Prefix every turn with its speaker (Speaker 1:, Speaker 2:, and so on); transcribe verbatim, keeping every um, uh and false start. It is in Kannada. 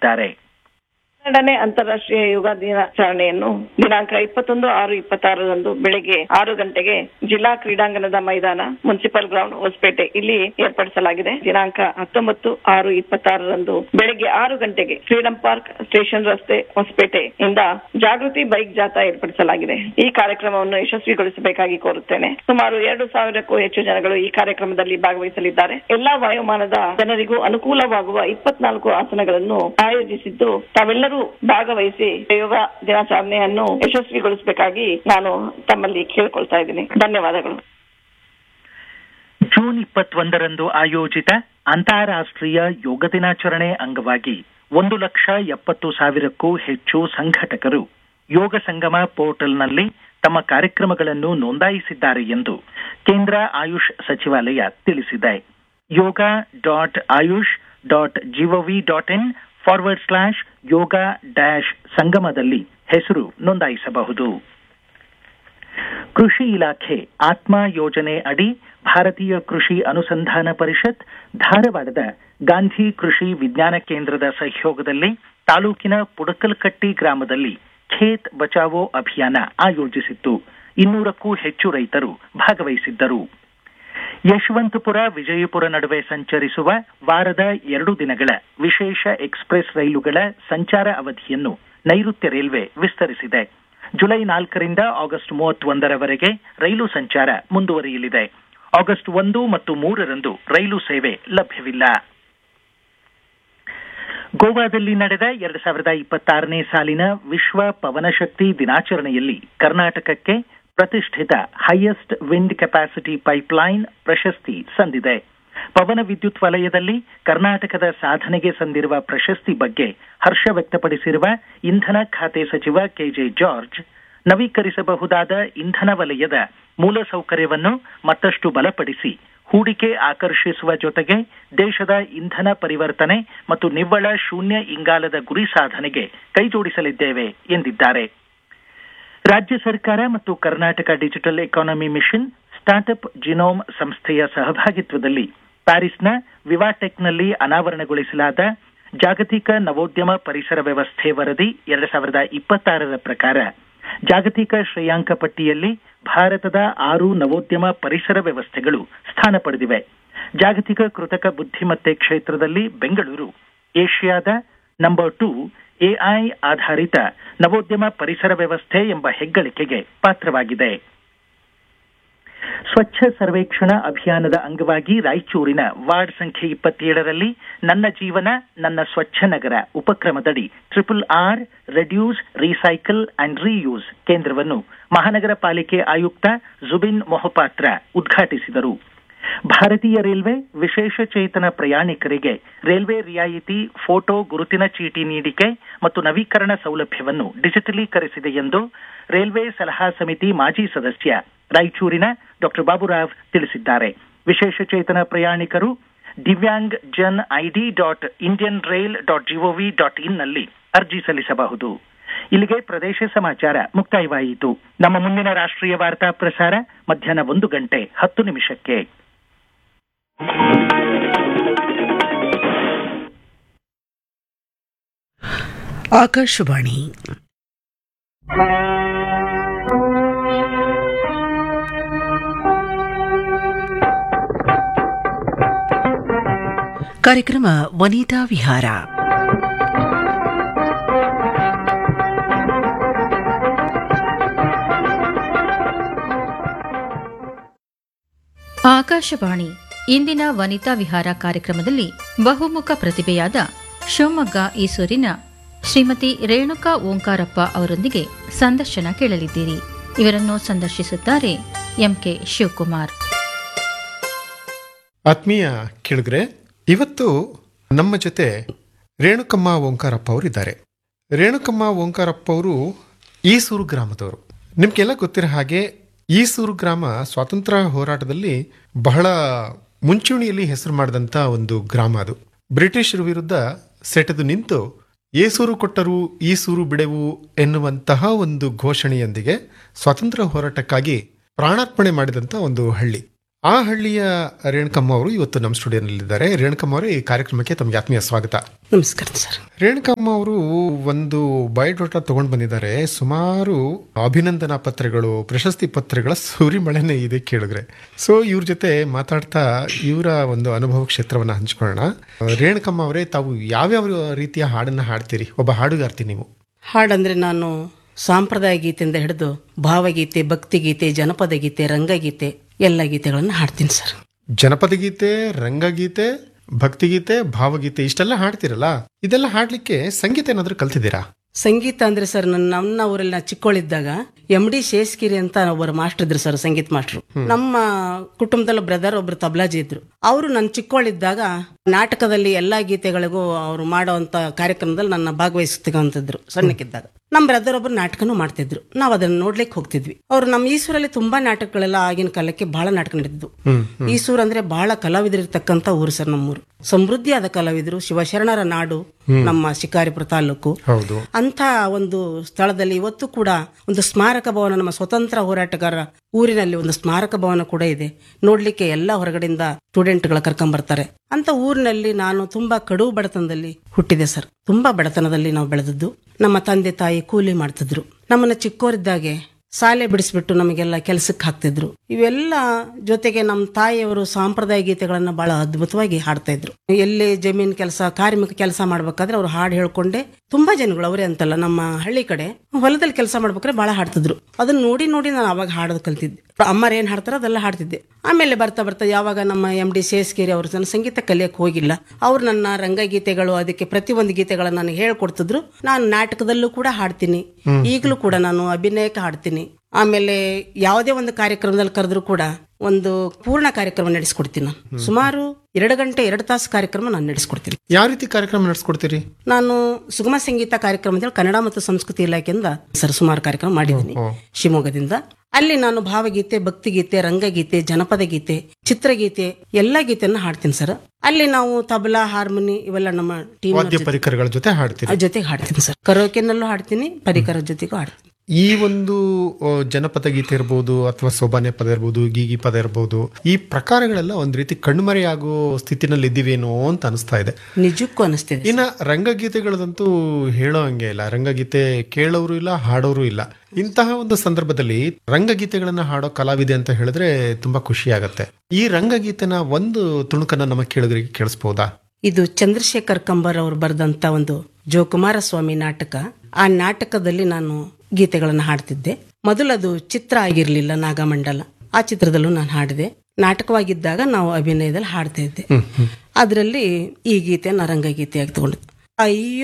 Speaker 1: ತಿಳಿಸಿದ್ದಾರೆ.
Speaker 2: ಎರಡನೇ ಅಂತಾರಾಷ್ಟ್ರೀಯ ಯೋಗ ದಿನಾಚರಣೆಯನ್ನು ದಿನಾಂಕ ಇಪ್ಪತ್ತೊಂದು ಆರು ಇಪ್ಪತ್ತಾರರಂದು ಬೆಳಗ್ಗೆ ಆರು ಗಂಟೆಗೆ ಜಿಲ್ಲಾ ಕ್ರೀಡಾಂಗಣದ ಮೈದಾನ ಮುನ್ಸಿಪಲ್ ಗ್ರೌಂಡ್ ಹೊಸಪೇಟೆ ಇಲ್ಲಿ ಏರ್ಪಡಿಸಲಾಗಿದೆ. ದಿನಾಂಕ ಹತ್ತೊಂಬತ್ತು ಆರು ಇಪ್ಪತ್ತಾರರಂದು ಬೆಳಗ್ಗೆ ಆರು ಗಂಟೆಗೆ ಫ್ರೀಡಂ ಪಾರ್ಕ್ ಸ್ಟೇಷನ್ ರಸ್ತೆ ಹೊಸಪೇಟೆ ಇಂದ ಜಾಗೃತಿ ಬೈಕ್ ಜಾಥಾ ಏರ್ಪಡಿಸಲಾಗಿದೆ. ಈ ಕಾರ್ಯಕ್ರಮವನ್ನು ಯಶಸ್ವಿಗೊಳಿಸಬೇಕಾಗಿ ಕೋರುತ್ತೇನೆ. ಸುಮಾರು ಎರಡು ಸಾವಿರಕ್ಕೂ ಹೆಚ್ಚು ಜನಗಳು ಈ ಕಾರ್ಯಕ್ರಮದಲ್ಲಿ ಭಾಗವಹಿಸಲಿದ್ದಾರೆ. ಎಲ್ಲಾ ವಯೋಮಾನದ ಜನರಿಗೂ ಅನುಕೂಲವಾಗುವ ಇಪ್ಪತ್ನಾಲ್ಕು ಆಸನಗಳನ್ನು ಆಯೋಜಿಸಿದ್ದು ತಾವೆಲ್ಲರೂ ಭಾಗವಹಿಸಿ ಯೋಗ ದಿನಾಚರಣೆಯನ್ನು ಯಶಸ್ವಿಗೊಳಿಸಬೇಕಾಗಿ ನಾನು ತಮ್ಮಲ್ಲಿ ಕೇಳಿಕೊಳ್ತಾ ಇದ್ದೀನಿ. ಧನ್ಯವಾದಗಳು.
Speaker 1: ಜೂನ್ ಇಪ್ಪತ್ತೊಂದರಂದು ಆಯೋಜಿತ ಅಂತಾರಾಷ್ಟ್ರೀಯ ಯೋಗ ದಿನಾಚರಣೆ ಅಂಗವಾಗಿ ಒಂದು ಲಕ್ಷ ಎಪ್ಪತ್ತು ಸಾವಿರಕ್ಕೂ ಹೆಚ್ಚು ಸಂಘಟಕರು ಯೋಗ ಸಂಗಮ ಪೋರ್ಟಲ್ನಲ್ಲಿ ತಮ್ಮ ಕಾರ್ಯಕ್ರಮಗಳನ್ನು ನೋಂದಾಯಿಸಿದ್ದಾರೆ ಎಂದು ಕೇಂದ್ರ ಆಯುಷ್ ಸಚಿವಾಲಯ ತಿಳಿಸಿದೆ. ಯೋಗ dot AYUSH dot gov dot in forward slash yoga dash ಸಂಗಮದಲ್ಲಿ ಹೆಸರು ನೋಂದಾಯಿಸಬಹುದು. ಕೃಷಿ ಇಲಾಖೆ ಆತ್ಮ ಯೋಜನೆ ಅಡಿ ಭಾರತೀಯ ಕೃಷಿ ಅನುಸಂಧಾನ ಪರಿಷತ್ ಧಾರವಾಡದ ಗಾಂಧಿ ಕೃಷಿ ವಿಜ್ಞಾನ ಕೇಂದ್ರದ ಸಹಯೋಗದಲ್ಲಿ ತಾಲೂಕಿನ ಪುಡಕಲ್ಕಟ್ಟಿ ಗ್ರಾಮದಲ್ಲಿ ಖೇತ್ ಬಚಾವೋ ಅಭಿಯಾನ ಆಯೋಜಿಸಿತ್ತು. ಇನ್ನೂರಕ್ಕೂ ಹೆಚ್ಚು ರೈತರು ಭಾಗವಹಿಸಿದ್ದರು. ಯಶವಂತಪುರ ವಿಜಯಪುರ ನಡುವೆ ಸಂಚರಿಸುವ ವಾರದ ಎರಡು ದಿನಗಳ ವಿಶೇಷ ಎಕ್ಸ್ಪ್ರೆಸ್ ರೈಲುಗಳ ಸಂಚಾರ ಅವಧಿಯನ್ನು ನೈಋತ್ಯ ರೈಲ್ವೆ ವಿಸ್ತರಿಸಿದೆ. ಜುಲೈ ನಾಲ್ಕರಿಂದ ಆಗಸ್ಟ್ ಮೂವತ್ತೊಂದರವರೆಗೆ ರೈಲು ಸಂಚಾರ ಮುಂದುವರಿಯಲಿದೆ. ಆಗಸ್ಟ್ ಒಂದು ಮತ್ತು ಮೂರರಂದು ರೈಲು ಸೇವೆ ಲಭ್ಯವಿಲ್ಲ. ಗೋವಾದಲ್ಲಿ ನಡೆದ ಎರಡು ಸಾವಿರದ ಇಪ್ಪತ್ತಾರನೇ ಸಾಲಿನ ವಿಶ್ವ ಪವನಶಕ್ತಿ ದಿನಾಚರಣೆಯಲ್ಲಿ ಕರ್ನಾಟಕಕ್ಕೆ ಪ್ರತಿಷ್ಠಿತ ಹೈಯೆಸ್ಟ್ ವಿಂಡ್ ಕೆಪಾಸಿಟಿ ಪೈಪ್ಲೈನ್ ಪ್ರಶಸ್ತಿ ಸಂದಿದೆ. ಪವನ ವಿದ್ಯುತ್ ವಲಯದಲ್ಲಿ ಕರ್ನಾಟಕದ ಸಾಧನೆಗೆ ಸಂದಿರುವ ಪ್ರಶಸ್ತಿ ಬಗ್ಗೆ ಹರ್ಷ ವ್ಯಕ್ತಪಡಿಸಿರುವ ಇಂಧನ ಖಾತೆ ಸಚಿವ ಕೆಜೆ ಜಾರ್ಜ್, ನವೀಕರಿಸಬಹುದಾದ ಇಂಧನ ವಲಯದ ಮೂಲಸೌಕರ್ಯವನ್ನು ಮತ್ತಷ್ಟು ಬಲಪಡಿಸಿ ಹೂಡಿಕೆ ಆಕರ್ಷಿಸುವ ಜೊತೆಗೆ ದೇಶದ ಇಂಧನ ಪರಿವರ್ತನೆ ಮತ್ತು ನಿವ್ವಳ ಶೂನ್ಯ ಇಂಗಾಲದ ಗುರಿ ಸಾಧನೆಗೆ ಕೈಜೋಡಿಸಲಿದ್ದೇವೆ ಎಂದಿದ್ದಾರೆ. ರಾಜ್ಯ ಸರ್ಕಾರ ಮತ್ತು Karnataka digital economy mission startup genome ಸಂಸ್ಥೆಯ ಸಹಭಾಗಿತ್ವದಲ್ಲಿ ಪ್ಯಾರಿಸ್ನ ವಿವಾಟೆಕ್ನಲ್ಲಿ ಅನಾವರಣಗೊಳಿಸಲಾದ ಜಾಗತಿಕ ನವೋದ್ಯಮ ಪರಿಸರ ವ್ಯವಸ್ಥೆ ವರದಿ ಎರಡು ಸಾವಿರದ ಇಪ್ಪತ್ತಾರರ ಪ್ರಕಾರ ಜಾಗತಿಕ ಶ್ರೇಯಾಂಕ ಪಟ್ಟಿಯಲ್ಲಿ ಭಾರತದ ಆರು ನವೋದ್ಯಮ ಪರಿಸರ ವ್ಯವಸ್ಥೆಗಳು ಸ್ಥಾನ ಪಡೆದಿವೆ. ಜಾಗತಿಕ ಕೃತಕ ಬುದ್ಧಿಮತ್ತೆ ಕ್ಷೇತ್ರದಲ್ಲಿ ಬೆಂಗಳೂರು ಏಷ್ಯಾದ ನಂಬರ್ ಟೂ ಎಐ ಆಧಾರಿತ ನವೋದ್ಯಮ ಪರಿಸರ ವ್ಯವಸ್ಥೆ ಎಂಬ ಹೆಗ್ಗಳಿಕೆಗೆ ಪಾತ್ರವಾಗಿದೆ. ಸ್ವಚ್ಛ ಸರ್ವೇಕ್ಷಣಾ ಅಭಿಯಾನದ ಅಂಗವಾಗಿ ರಾಯಚೂರಿನ ವಾರ್ಡ್ ಸಂಖ್ಯೆ ಇಪ್ಪತ್ತೇಳರಲ್ಲಿ ನನ್ನ ಜೀವನ ನನ್ನ ಸ್ವಚ್ಛ ನಗರ ಉಪಕ್ರಮದಡಿ triple R reduce recycle and reuse ಕೇಂದ್ರವನ್ನು ಮಹಾನಗರ ಪಾಲಿಕೆ ಆಯುಕ್ತ ಜುಬಿನ್ ಮೊಹಪಾತ್ರ ಉದ್ಘಾಟಿಸಿದರು. ಭಾರತೀಯ ರೈಲ್ವೆ ವಿಶೇಷ ಚೇತನ ಪ್ರಯಾಣಿಕರಿಗೆ ರೈಲ್ವೆ ರಿಯಾಯಿತಿ ಫೋಟೋ ಗುರುತಿನ ಚೀಟಿ ನೀಡಿಕೆ ಮತ್ತು ನವೀಕರಣ ಸೌಲಭ್ಯವನ್ನು ಡಿಜಿಟಲೀಕರಿಸಿದೆ ಎಂದು ರೈಲ್ವೆ ಸಲಹಾ ಸಮಿತಿ ಮಾಜಿ ಸದಸ್ಯ ರಾಯಚೂರಿನ ಡಾಕ್ಟರ್ ಬಾಬುರಾವ್ ತಿಳಿಸಿದ್ದಾರೆ. ವಿಶೇಷ ಚೇತನ ಪ್ರಯಾಣಿಕರು Divyang Jan ID dot Indian rail dot gov dot in ನಲ್ಲಿ ಅರ್ಜಿ ಸಲ್ಲಿಸಬಹುದು. ಇಲ್ಲಿಗೆ ಪ್ರದೇಶ ಸಮಾಚಾರ ಮುಕ್ತಾಯವಾಯಿತು. ನಮ್ಮ ಮುಂದಿನ ರಾಷ್ಟ್ರೀಯ ವಾರ್ತಾ ಪ್ರಸಾರ ಮಧ್ಯಾಹ್ನ ಒಂದು ಗಂಟೆ ಹತ್ತು ನಿಮಿಷಕ್ಕೆ.
Speaker 3: ಆಕಾಶವಾಣಿ ಕಾರ್ಯಕ್ರಮ ವನಿತಾ ವಿಹಾರ.
Speaker 4: ಆಕಾಶವಾಣಿ ಇಂದಿನ ವನಿತಾ ವಿಹಾರ ಕಾರ್ಯಕ್ರಮದಲ್ಲಿ ಬಹುಮುಖ ಪ್ರತಿಭೆಯಾದ ಶಿವಮೊಗ್ಗ ಈಸೂರಿನ ಶ್ರೀಮತಿ ರೇಣುಕಾ ಓಂಕಾರಪ್ಪ ಅವರೊಂದಿಗೆ ಸಂದರ್ಶನ ಕೇಳಲಿದ್ದೀರಿ. ಇವರನ್ನು ಸಂದರ್ಶಿಸುತ್ತಾರೆ ಎಂಕೆ ಶಿವಕುಮಾರ್.
Speaker 5: ಆತ್ಮೀಯ ಕೇಳಿದ್ರೆ, ಇವತ್ತು ನಮ್ಮ ಜೊತೆ ರೇಣುಕಮ್ಮ ಓಂಕಾರಪ್ಪ ಅವರು ಇದ್ದಾರೆ. ರೇಣುಕಮ್ಮ ಓಂಕಾರಪ್ಪ ಅವರು ಈಸೂರು ಗ್ರಾಮದವರು. ನಿಮ್ಗೆಲ್ಲ ಗೊತ್ತಿರೋ ಹಾಗೆ ಈಸೂರು ಗ್ರಾಮ ಸ್ವಾತಂತ್ರ್ಯ ಹೋರಾಟದಲ್ಲಿ ಬಹಳ ಮುಂಚೂಣಿಯಲ್ಲಿ ಹೆಸರು ಮಾಡಿದಂಥ ಒಂದು ಗ್ರಾಮ. ಅದು ಬ್ರಿಟಿಷರ ವಿರುದ್ಧ ಸೆಟೆದು ನಿಂತು ಏಸೂರು ಕೊಟ್ಟರು ಈಸೂರು ಬಿಡೆವು ಎನ್ನುವಂತಹ ಒಂದು ಘೋಷಣೆಯೊಂದಿಗೆ ಸ್ವಾತಂತ್ರ್ಯ ಹೋರಾಟಕ್ಕಾಗಿ ಪ್ರಾಣಾರ್ಪಣೆ ಮಾಡಿದಂಥ ಒಂದು ಹಳ್ಳಿ. ಆ ಹಳ್ಳಿಯ ರೇಣುಕಮ್ಮ ಅವರು ಇವತ್ತು ನಮ್ಮ ಸ್ಟುಡಿಯೋನಲ್ಲಿದ್ದಾರೆ. ರೇಣುಕಮ್ಮ ಅವರೇ, ಈ ಕಾರ್ಯಕ್ರಮಕ್ಕೆ ತಮಗೆ ಆತ್ಮೀಯ ಸ್ವಾಗತ.
Speaker 3: ನಮಸ್ಕಾರ ಸರ್.
Speaker 5: ರೇಣುಕಮ್ಮ ಅವರು ಒಂದು ಬಯೋಡಾಟಾ ತಗೊಂಡು ಬಂದಿದ್ದಾರೆ. ಸುಮಾರು ಅಭಿನಂದನಾ ಪತ್ರಗಳು, ಪ್ರಶಸ್ತಿ ಪತ್ರಗಳ ಸುರಿಮಳೆನೇ ಇದೆ ಕೇಳಿದ್ರೆ. ಸೊ ಇವ್ರ ಜೊತೆ ಮಾತಾಡ್ತಾ ಇವರ ಒಂದು ಅನುಭವ ಕ್ಷೇತ್ರವನ್ನ ಹಂಚ್ಕೊಳ್ಳೋಣ. ರೇಣುಕಮ್ಮ ಅವರೇ, ತಾವು ಯಾವ್ಯಾವ ರೀತಿಯ ಹಾಡನ್ನ ಹಾಡ್ತೀರಿ? ಒಬ್ಬ ಹಾಡುಗಾರ್ತಿ ನೀವು.
Speaker 3: ಹಾಡಂದ್ರೆ ನಾನು ಸಾಂಪ್ರದಾಯ ಗೀತೆಯಿಂದ ಹಿಡಿದು ಭಾವಗೀತೆ, ಭಕ್ತಿಗೀತೆ, ಜನಪದ ಗೀತೆ, ರಂಗಗೀತೆ ಎಲ್ಲ ಗೀತೆಗಳನ್ನು ಹಾಡ್ತೀನಿ ಸರ್.
Speaker 5: ಜನಪದ ಗೀತೆ, ರಂಗಗೀತೆ, ಭಕ್ತಿಗೀತೆ, ಭಾವಗೀತೆ ಇಷ್ಟೆಲ್ಲ ಹಾಡ್ತಿರಲ್ಲ, ಇದೆಲ್ಲ ಹಾಡ್ಲಿಕ್ಕೆ ಸಂಗೀತ ಏನಾದ್ರೂ ಕಲ್ತಿದ್ದೀರಾ?
Speaker 3: ಸಂಗೀತ ಅಂದ್ರೆ ಸರ್, ನನ್ನ ನಮ್ಮ ಊರಲ್ಲಿ ನಾ ಚಿಕ್ಕವಳಿದ್ದಾಗ ಎಂ ಡಿ ಶೇಷಗಿರಿ ಅಂತ ಒಬ್ಬರು ಮಾಸ್ಟರ್ ಇದ್ರು ಸರ್, ಸಂಗೀತ ಮಾಸ್ಟ್ರು. ನಮ್ಮ ಕುಟುಂಬದಲ್ಲಿ ಬ್ರದರ್ ಒಬ್ರು ತಬ್ಲಾಜಿ ಇದ್ರು. ಅವರು ನನ್ನ ಚಿಕ್ಕವಳಿದ್ದಾಗ ನಾಟಕದಲ್ಲಿ ಎಲ್ಲಾ ಗೀತೆಗಳಿಗೂ ಅವರು ಮಾಡುವಂತ ಕಾರ್ಯಕ್ರಮದಲ್ಲಿ ನನ್ನ ಭಾಗವಹಿಸ್ತಿದ್ರು. ಸಣ್ಣಕ್ಕಿದ್ದಾಗ ನಮ್ಮ ಬ್ರದರ್ ಒಬ್ರು ನಾಟಕನೂ ಮಾಡ್ತಿದ್ರು. ನಾವ್ ಅದನ್ನ ನೋಡ್ಲಿಕ್ಕೆ ಹೋಗ್ತಿದ್ವಿ. ಅವ್ರು ನಮ್ಮ ಈಸೂರಲ್ಲಿ ತುಂಬಾ ನಾಟಕಗಳೆಲ್ಲ ಆಗಿನ ಕಾಲಕ್ಕೆ ಬಹಳ ನಾಟಕ ನಡೆದಿದ್ದು. ಈಸೂರ್ ಅಂದ್ರೆ ಬಹಳ ಕಲಾವಿದರಿರ್ತಕ್ಕಂತ ಊರು ಸರ್. ನಮ್ಮೂರು ಸಮೃದ್ಧಿಯಾದ ಕಲಾವಿದರು, ಶಿವಶರಣರ ನಾಡು ನಮ್ಮ ಶಿಕಾರಿಪುರ ತಾಲೂಕು. ಅಂತ ಒಂದು ಸ್ಥಳದಲ್ಲಿ ಇವತ್ತು ಕೂಡ ಒಂದು ಸ್ಮಾರಕ ಭವನ, ನಮ್ಮ ಸ್ವತಂತ್ರ ಹೋರಾಟಗಾರರ ಊರಿನಲ್ಲಿ ಒಂದು ಸ್ಮಾರಕ ಭವನ ಕೂಡ ಇದೆ. ನೋಡ್ಲಿಕ್ಕೆ ಎಲ್ಲ ಹೊರಗಡೆಯಿಂದ ಸ್ಟೂಡೆಂಟ್ಗಳ ಕರ್ಕೊಂಡ್ ಬರ್ತಾರೆ. ಅಂತ ಊರಿನಲ್ಲಿ ನಾನು ತುಂಬಾ ಕಡು ಬಡತನದಲ್ಲಿ ಹುಟ್ಟಿದೆ ಸರ್. ತುಂಬಾ ಬಡತನದಲ್ಲಿ ನಾವು ಬೆಳೆದದ್ದು. ನಮ್ಮ ತಂದೆ ತಾಯಿ ಕೂಲಿ ಮಾಡ್ತಿದ್ರು. ನಮ್ಮನ್ನ ಚಿಕ್ಕೋರಿದ್ದಾಗೆ ಶಾಲೆ ಬಿಡಿಸ್ಬಿಟ್ಟು ನಮಗೆಲ್ಲ ಕೆಲಸಕ್ಕೆ ಹಾಕ್ತಿದ್ರು. ಇವೆಲ್ಲ ಜೊತೆಗೆ ನಮ್ಮ ತಾಯಿಯವರು ಸಾಂಪ್ರದಾಯ ಗೀತೆಗಳನ್ನ ಬಹಳ ಅದ್ಭುತವಾಗಿ ಹಾಡ್ತಾ ಇದ್ರು. ಎಲ್ಲಿ ಜಮೀನ್ ಕೆಲಸ, ಕಾರ್ಮಿಕ ಕೆಲಸ ಮಾಡ್ಬೇಕಾದ್ರೆ ಅವ್ರು ಹಾಡು ಹೇಳ್ಕೊಂಡೆ, ತುಂಬಾ ಜನಗಳು ಅವರೇ ಅಂತಲ್ಲ, ನಮ್ಮ ಹಳ್ಳಿ ಕಡೆ ಹೊಲದಲ್ಲಿ ಕೆಲಸ ಮಾಡ್ಬೇಕಾದ್ರೆ ಬಹಳ ಹಾಡ್ತಿದ್ರು. ಅದನ್ನ ನೋಡಿ ನೋಡಿ ನಾನು ಅವಾಗ ಹಾಡೋದು ಕಲ್ತಿದ್ದೆ. ಅಮ್ಮರ ಏನ್ ಹಾಡ್ತಾರೋ ಅದೆಲ್ಲ ಹಾಡ್ತಿದ್ದೆ. ಆಮೇಲೆ ಬರ್ತಾ ಬರ್ತಾ ಯಾವಾಗ ನಮ್ಮ ಎಂ ಡಿ ಶೇಷಗಿರಿ ಅವರು ನನ್ನ ಸಂಗೀತ ಕಲಿಯಕ್ಕೆ ಹೋಗಿಲ್ಲ, ಅವ್ರು ನನ್ನ ರಂಗಗೀತೆಗಳು, ಅದಕ್ಕೆ ಪ್ರತಿಯೊಂದು ಗೀತೆಗಳನ್ನ ನನಗೆ ಹೇಳ್ಕೊಡ್ತಿದ್ರು. ನಾನು ನಾಟಕದಲ್ಲೂ ಕೂಡ ಹಾಡ್ತೀನಿ, ಈಗಲೂ ಕೂಡ ನಾನು ಅಭಿನಯಕ್ಕೆ ಹಾಡ್ತೀನಿ. ಆಮೇಲೆ ಯಾವುದೇ ಒಂದು ಕಾರ್ಯಕ್ರಮದಲ್ಲಿ ಕರೆದ್ರು ಕೂಡ ಒಂದು ಪೂರ್ಣ ಕಾರ್ಯಕ್ರಮ ನಡೆಸ್ಕೊಡ್ತೀನಿ. ನಾನು ಸುಮಾರು ಎರಡು ಗಂಟೆ ಎರಡು ತಾಸು ಕಾರ್ಯಕ್ರಮ ನಾನು ನಡೆಸ್ಕೊಡ್ತೀನಿ.
Speaker 5: ಯಾವ ರೀತಿ ಕಾರ್ಯಕ್ರಮ ನಡೆಸ್ಕೊಡ್ತೀರಿ?
Speaker 3: ನಾನು ಸುಗಮ ಸಂಗೀತ ಕಾರ್ಯಕ್ರಮದಲ್ಲಿ ಕನ್ನಡ ಮತ್ತು ಸಂಸ್ಕೃತಿ ಇಲಾಖೆಯಿಂದ ಸರ್ ಸುಮಾರು ಕಾರ್ಯಕ್ರಮ ಮಾಡಿದ್ದೀನಿ ಶಿವಮೊಗ್ಗದಿಂದ. ಅಲ್ಲಿ ನಾನು ಭಾವಗೀತೆ, ಭಕ್ತಿಗೀತೆ, ರಂಗಗೀತೆ, ಜನಪದ ಗೀತೆ, ಚಿತ್ರಗೀತೆ ಎಲ್ಲ ಗೀತೆಯನ್ನ ಹಾಡ್ತೀನಿ ಸರ್. ಅಲ್ಲಿ ನಾವು ತಬಲಾ, ಹಾರ್ಮೋನಿ ಇವೆಲ್ಲ ನಮ್ಮ ಟೀಮ್
Speaker 5: ಪರಿಕರಗಳ ಜೊತೆ ಹಾಡ್ತೀನಿ
Speaker 3: ಜೊತೆಗೆ ಹಾಡ್ತೀನಿ ಸರ್. ಕರೋಕೆನಲ್ಲೂ ಹಾಡ್ತೀನಿ, ಪರಿಕರ ಜೊತೆಗೂ ಹಾಡ್ತೀನಿ.
Speaker 5: ಈ ಒಂದು ಜನಪದ ಗೀತೆ ಇರ್ಬೋದು, ಅಥವಾ ಸೋಬಾನೆ ಪದ ಇರ್ಬೋದು, ಗೀಗಿ ಪದ ಇರ್ಬೋದು, ಈ ಪ್ರಕಾರಗಳೆಲ್ಲ ಒಂದ್ ರೀತಿ ಕಣ್ಮರೆಯಾಗೋ ಸ್ಥಿತಿನಲ್ಲಿ ಇದ್ದೀವೇನೋ ಅಂತ ಅನಿಸ್ತಾ ಇದೆ.
Speaker 3: ನಿಜಕ್ಕೂ ಅನಿಸ್ತಿದೆ.
Speaker 5: ಇನ್ನ ರಂಗಗೀತೆಗಳದಂತೂ ಹೇಳೋ ಹಂಗೆ ಇಲ್ಲ. ರಂಗಗೀತೆ ಕೇಳೋರು ಇಲ್ಲ, ಹಾಡೋರು ಇಲ್ಲ. ಇಂತಹ ಒಂದು ಸಂದರ್ಭದಲ್ಲಿ ರಂಗಗೀತೆಗಳನ್ನ ಹಾಡೋ ಕಲಾವಿದೆ ಅಂತ ಹೇಳಿದ್ರೆ ತುಂಬಾ ಖುಷಿ ಆಗತ್ತೆ. ಈ ರಂಗಗೀತೆನ ಒಂದು ತುಣುಕನ್ನ ನಮ್ಮ ಕೇಳಿದ್ರಿಗೆ ಕೇಳಿಸ್ಬೋದಾ?
Speaker 3: ಇದು ಚಂದ್ರಶೇಖರ್ ಕಂಬರ್ ಅವರು ಬರೆದಂತ ಒಂದು ಜೋಕುಮಾರ ಸ್ವಾಮಿ ನಾಟಕ. ಆ ನಾಟಕದಲ್ಲಿ ನಾನು ಗೀತೆಗಳನ್ನು ಹಾಡ್ತಿದ್ದೆ. ಮೊದಲದು ಚಿತ್ರ ಆಗಿರ್ಲಿಲ್ಲ, ನಾಗಮಂಡಲ. ಆ ಚಿತ್ರದಲ್ಲೂ ನಾನು ಹಾಡಿದೆ. ನಾಟಕವಾಗಿದ್ದಾಗ ನಾವು ಅಭಿನಯದಲ್ಲಿ ಹಾಡ್ತಾ ಇದ್ದೆ. ಅದರಲ್ಲಿ ಈ ಗೀತೆ ರಂಗಗೀತೆಯಾಗಿ ತಗೊಂಡಿದ್ದೆ. ಅಯ್ಯೋ